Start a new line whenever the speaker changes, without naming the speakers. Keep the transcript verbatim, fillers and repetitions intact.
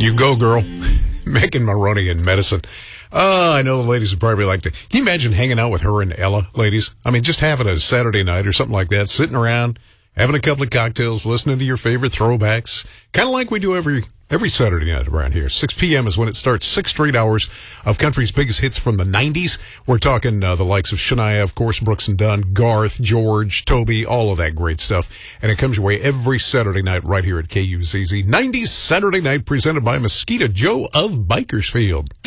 You go, girl. Making Maroney in Medicine. Oh, I know the ladies would probably like to. Can you imagine hanging out with her and Ella, ladies? I mean, just having a Saturday night or something like that, sitting around, having a couple of cocktails, listening to your favorite throwbacks, kind of like we do every every Saturday night around here. six p.m. is when it starts. Six straight hours of country's biggest hits from the nineties. We're talking uh, the likes of Shania, of course, Brooks and Dunn, Garth, George, Toby, all of that great stuff. And it comes your way every Saturday night right here at K U Z Z. nineties Saturday Night presented by Mosquito Joe of Bakersfield.